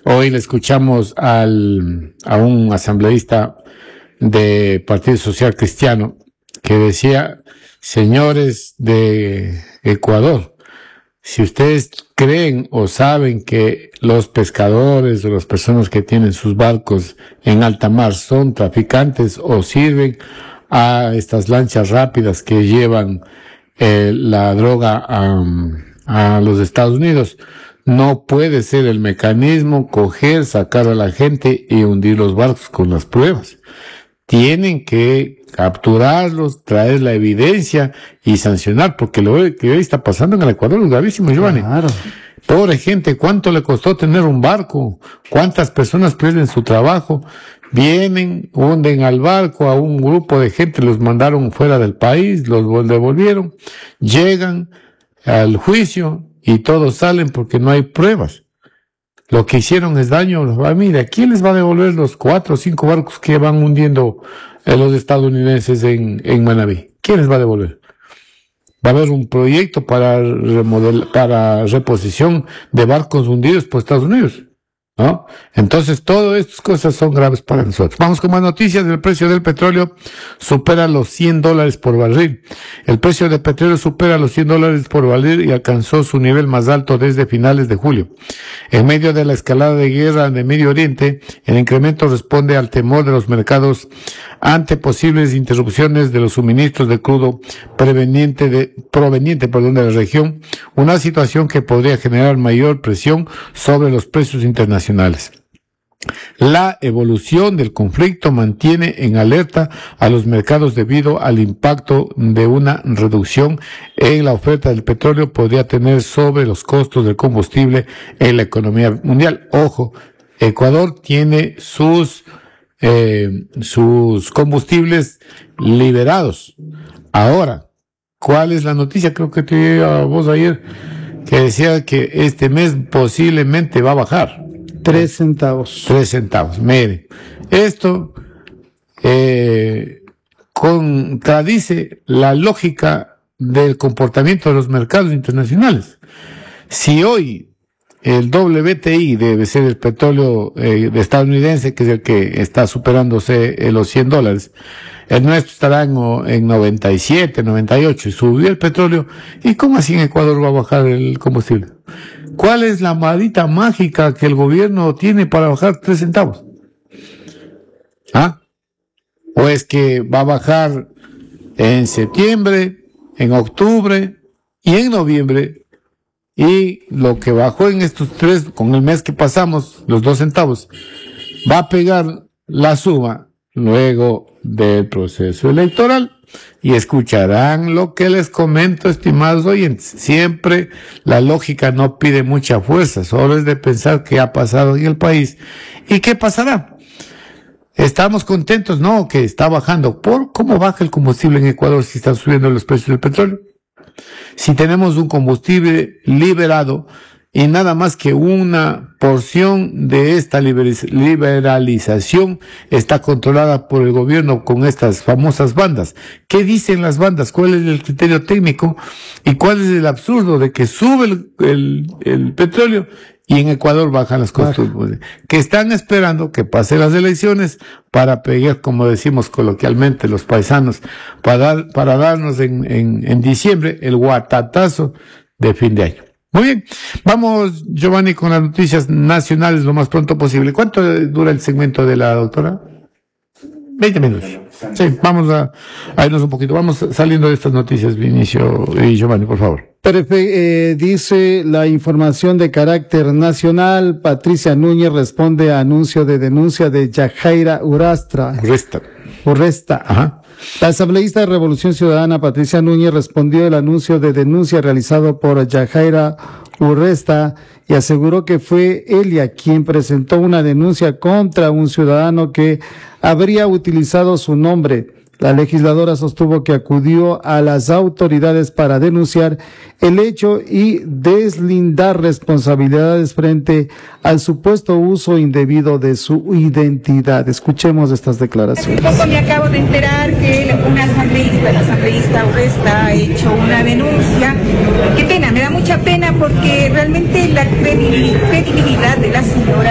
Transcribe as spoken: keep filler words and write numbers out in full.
Hoy le escuchamos al, a un asambleísta de Partido Social Cristiano que decía: señores de Ecuador, si ustedes creen o saben que los pescadores o las personas que tienen sus barcos en alta mar son traficantes o sirven a estas lanchas rápidas que llevan eh, la droga a, a los Estados Unidos, no puede ser el mecanismo coger, sacar a la gente y hundir los barcos con las pruebas. Tienen que capturarlos, traer la evidencia y sancionar, porque lo que hoy está pasando en el Ecuador es gravísimo, Giovanni. Claro. Pobre gente, ¿cuánto le costó tener un barco? ¿Cuántas personas pierden su trabajo? Vienen, hunden al barco, a un grupo de gente los mandaron fuera del país, los devolvieron, llegan al juicio y todos salen porque no hay pruebas. Lo que hicieron es daño. Ah, mira, ¿quién les va a devolver los cuatro o cinco barcos que van hundiendo a los estadounidenses en, en Manabí? ¿Quién les va a devolver? Va a haber un proyecto para remodel, para reposición de barcos hundidos por Estados Unidos, ¿no? Entonces, todas estas cosas son graves para nosotros. Vamos con más noticias. El precio del petróleo supera los cien dólares por barril. El precio del petróleo supera los cien dólares por barril y alcanzó su nivel más alto desde finales de julio. En medio de la escalada de guerra de Medio Oriente, el incremento responde al temor de los mercados ante posibles interrupciones de los suministros de crudo proveniente de, proveniente, perdón, de la región, una situación que podría generar mayor presión sobre los precios internacionales. La evolución del conflicto mantiene en alerta a los mercados debido al impacto de una reducción en la oferta del petróleo podría tener sobre los costos del combustible en la economía mundial. Ojo, Ecuador tiene sus eh, sus combustibles liberados. Ahora, ¿cuál es la noticia? Creo que te dije a vos ayer que decía que este mes posiblemente va a bajar. Tres centavos. Tres centavos. Mire, esto eh, contradice la lógica del comportamiento de los mercados internacionales. Si hoy el W T I debe ser el petróleo eh, estadounidense, que es el que está superándose eh, los cien dólares, el nuestro estará en, en noventa y siete, noventa y ocho, y subió el petróleo. ¿Y cómo así en Ecuador va a bajar el combustible? ¿Cuál es la varita mágica que el gobierno tiene para bajar tres centavos? ¿Ah? ¿O es que va a bajar en septiembre, en octubre y en noviembre? Y lo que bajó en estos tres, con el mes que pasamos, los dos centavos, va a pegar la suma luego del proceso electoral. Y escucharán lo que les comento, estimados oyentes. Siempre la lógica no pide mucha fuerza, solo es de pensar qué ha pasado en el país y qué pasará. ¿Estamos contentos? No, que está bajando. ¿Por cómo baja el combustible en Ecuador si están subiendo los precios del petróleo? Si tenemos un combustible liberado y nada más que una porción de esta liberalización está controlada por el gobierno con estas famosas bandas. ¿Qué dicen las bandas? ¿Cuál es el criterio técnico? ¿Y cuál es el absurdo de que sube el, el, el petróleo y en Ecuador bajan las costos? Claro. Que están esperando que pasen las elecciones para pegar, como decimos coloquialmente los paisanos, para, dar, para darnos en, en, en diciembre el guatatazo de fin de año. Muy bien, vamos, Giovanni, con las noticias nacionales lo más pronto posible. ¿Cuánto dura el segmento de la doctora? veinte minutos. Sí, vamos a, a irnos un poquito. Vamos saliendo de estas noticias, Vinicio y Giovanni, por favor. Perfecto, eh, dice la información de carácter nacional. Patricia Núñez responde a anuncio de denuncia de Yajaira Urastra. Urresta. Urresta. Ajá. La asambleísta de Revolución Ciudadana, Patricia Núñez, respondió el anuncio de denuncia realizado por Yajaira Urresta y aseguró que fue ella quien presentó una denuncia contra un ciudadano que habría utilizado su nombre. La legisladora sostuvo que acudió a las autoridades para denunciar el hecho y deslindar responsabilidades frente al supuesto uso indebido de su identidad. Escuchemos estas declaraciones. Hace poco me acabo de enterar que una asambleísta, la asambleísta Urresta, ha hecho una denuncia. Qué pena, me da mucha pena porque realmente la credibilidad de la señora